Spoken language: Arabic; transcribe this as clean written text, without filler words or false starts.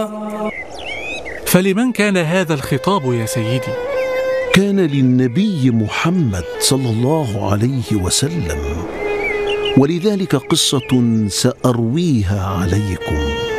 فلمن كان هذا الخطاب يا سيدي؟ كان للنبي محمد صلى الله عليه وسلم، ولذلك قصة سأرويها عليكم.